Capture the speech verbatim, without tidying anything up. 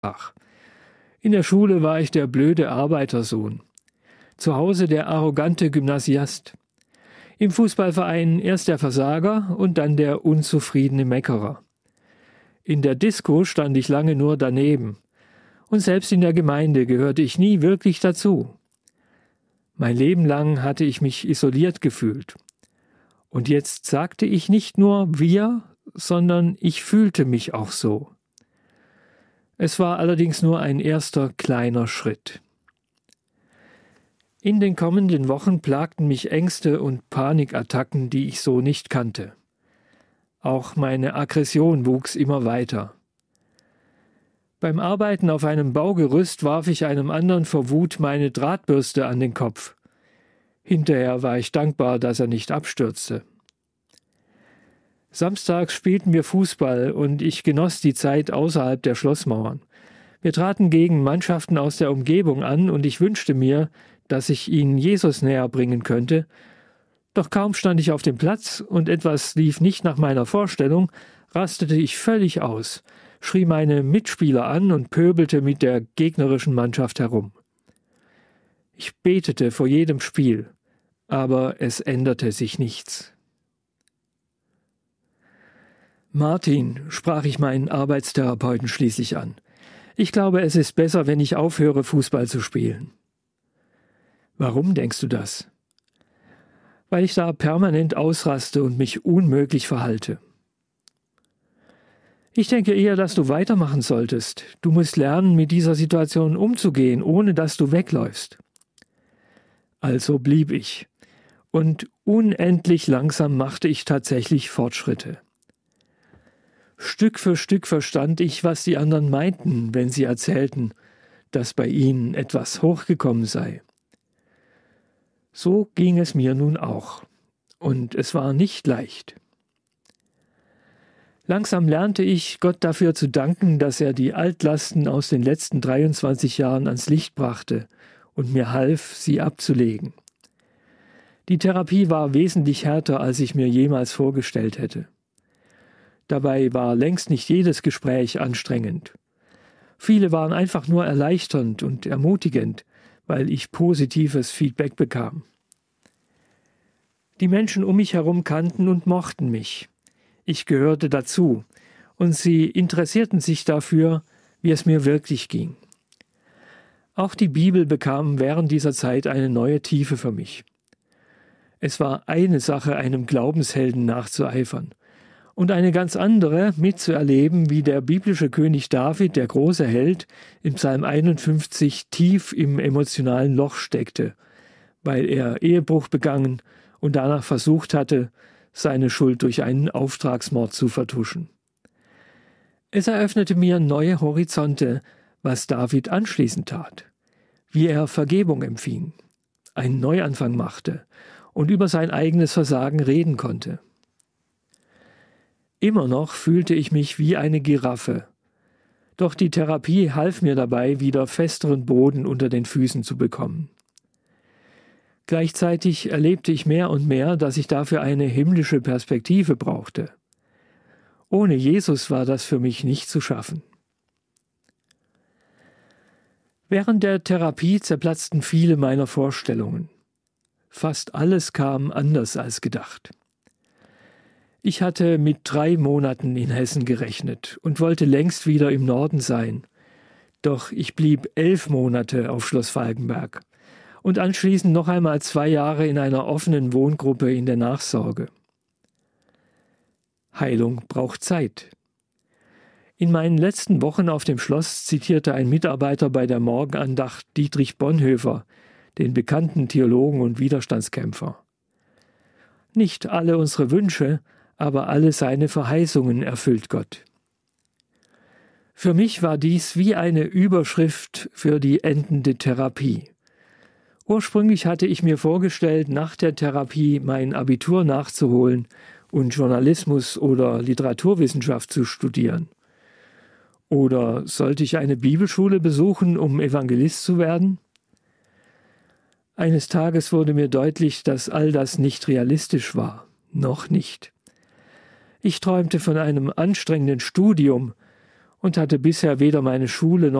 In der Schule war ich der blöde Arbeitersohn. Zu Hause der arrogante Gymnasiast. Im Fußballverein erst der Versager und dann der unzufriedene Meckerer. In der Disco stand ich lange nur daneben. Und selbst in der Gemeinde gehörte ich nie wirklich dazu. Mein Leben lang hatte ich mich isoliert gefühlt. Und jetzt sagte ich nicht nur wir, sondern ich fühlte mich auch so. Es war allerdings nur ein erster kleiner Schritt. In den kommenden Wochen plagten mich Ängste und Panikattacken, die ich so nicht kannte. Auch meine Aggression wuchs immer weiter. Beim Arbeiten auf einem Baugerüst warf ich einem anderen vor Wut meine Drahtbürste an den Kopf. Hinterher war ich dankbar, dass er nicht abstürzte. Samstags spielten wir Fußball und ich genoss die Zeit außerhalb der Schlossmauern. Wir traten gegen Mannschaften aus der Umgebung an und ich wünschte mir, dass ich ihnen Jesus näher bringen könnte. Doch kaum stand ich auf dem Platz und etwas lief nicht nach meiner Vorstellung, rastete ich völlig aus, schrie meine Mitspieler an und pöbelte mit der gegnerischen Mannschaft herum. Ich betete vor jedem Spiel, aber es änderte sich nichts. Martin, sprach ich meinen Arbeitstherapeuten schließlich an, ich glaube, es ist besser, wenn ich aufhöre, Fußball zu spielen. Warum denkst du das? Weil ich da permanent ausraste und mich unmöglich verhalte. Ich denke eher, dass du weitermachen solltest. Du musst lernen, mit dieser Situation umzugehen, ohne dass du wegläufst. Also blieb ich. Und unendlich langsam machte ich tatsächlich Fortschritte. Stück für Stück verstand ich, was die anderen meinten, wenn sie erzählten, dass bei ihnen etwas hochgekommen sei. So ging es mir nun auch. Und es war nicht leicht. Langsam lernte ich, Gott dafür zu danken, dass er die Altlasten aus den letzten dreiundzwanzig Jahren ans Licht brachte und mir half, sie abzulegen. Die Therapie war wesentlich härter, als ich mir jemals vorgestellt hätte. Dabei war längst nicht jedes Gespräch anstrengend. Viele waren einfach nur erleichternd und ermutigend, weil ich positives Feedback bekam. Die Menschen um mich herum kannten und mochten mich. Ich gehörte dazu und sie interessierten sich dafür, wie es mir wirklich ging. Auch die Bibel bekam während dieser Zeit eine neue Tiefe für mich. Es war eine Sache, einem Glaubenshelden nachzueifern und eine ganz andere, mitzuerleben, wie der biblische König David, der große Held, im Psalm einundfünfzig tief im emotionalen Loch steckte, weil er Ehebruch begangen und danach versucht hatte, seine Schuld durch einen Auftragsmord zu vertuschen. Es eröffnete mir neue Horizonte, was David anschließend tat, wie er Vergebung empfing, einen Neuanfang machte und über sein eigenes Versagen reden konnte. Immer noch fühlte ich mich wie eine Giraffe, doch die Therapie half mir dabei, wieder festeren Boden unter den Füßen zu bekommen. Gleichzeitig erlebte ich mehr und mehr, dass ich dafür eine himmlische Perspektive brauchte. Ohne Jesus war das für mich nicht zu schaffen. Während der Therapie zerplatzten viele meiner Vorstellungen. Fast alles kam anders als gedacht. Ich hatte mit drei Monaten in Hessen gerechnet und wollte längst wieder im Norden sein. Doch ich blieb elf Monate auf Schloss Falkenberg und anschließend noch einmal zwei Jahre in einer offenen Wohngruppe in der Nachsorge. Heilung braucht Zeit. In meinen letzten Wochen auf dem Schloss zitierte ein Mitarbeiter bei der Morgenandacht Dietrich Bonhoeffer, den bekannten Theologen und Widerstandskämpfer. Nicht alle unsere Wünsche, aber alle seine Verheißungen erfüllt Gott. Für mich war dies wie eine Überschrift für die endende Therapie. Ursprünglich hatte ich mir vorgestellt, nach der Therapie mein Abitur nachzuholen und Journalismus oder Literaturwissenschaft zu studieren. Oder sollte ich eine Bibelschule besuchen, um Evangelist zu werden? Eines Tages wurde mir deutlich, dass all das nicht realistisch war. Noch nicht. Ich träumte von einem anstrengenden Studium und hatte bisher weder meine Schule